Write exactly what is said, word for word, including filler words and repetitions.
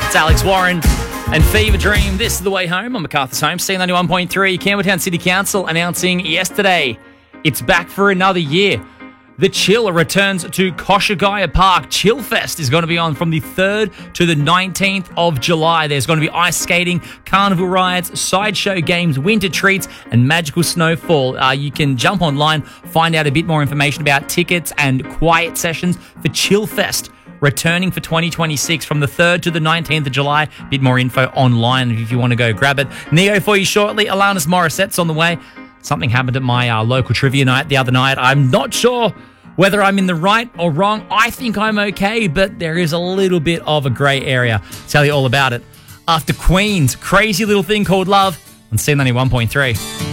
It's Alex Warren and Fever Dream. This is The Way Home on MacArthur's Home. C ninety-one point three, Campbelltown City Council announcing yesterday it's back for another year. The Chill returns to Koshigaya Park. Chillfest is going to be on from the third to the nineteenth of July. There's going to be ice skating, carnival rides, sideshow games, winter treats, and magical snowfall. Uh, you can jump online, find out a bit more information about tickets and quiet sessions for Chillfest, returning for twenty twenty-six from the third to the nineteenth of July. A bit more info online if you want to go grab it. Neo for you shortly. Alanis Morissette's on the way. Something happened at my uh, local trivia night the other night. I'm not sure whether I'm in the right or wrong. I think I'm okay, but there is a little bit of a grey area. I'll tell you all about it after Queen's Crazy Little Thing Called Love on C ninety-one point three.